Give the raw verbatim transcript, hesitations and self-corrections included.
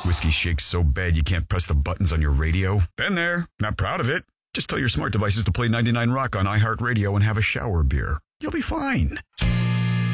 Whiskey shakes so bad you can't press the buttons on your radio? Been there. Not proud of it. Just tell your smart devices to play ninety-nine Rock on iHeartRadio and have a shower beer. You'll be fine.